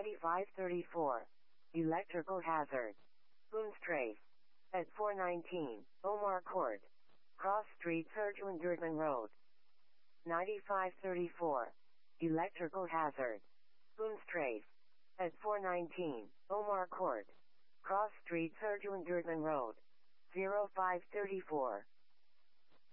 9534. Electrical hazard. Boomstrafe. At 419, Omar Court. Cross Street, Sergeant Durban Road. 9534. Electrical hazard. Boomstrafe. At 419, Omar Court. Cross Street, Sergeant Durban Road. 0534.